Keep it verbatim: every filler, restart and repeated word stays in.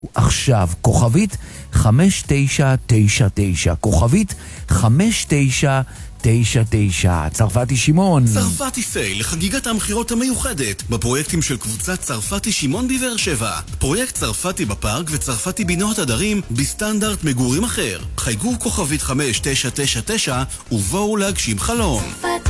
עכשיו, כוכבית חמש תשע תשע תשע, כוכבית חמש תשע תשע תשע. צרפתי שמעון. צרפתי סייל לחגיגת המחירות המיוחדת בפרויקטים של קבוצת צרפתי שמעון בבאר שבע. פרויקט צרפתי בפארק וצרפתי בנאות הדרים בסטנדרט מגורים אחר. חייגו כוכבית חמש תשע תשע תשע ובואו להגשים חלום.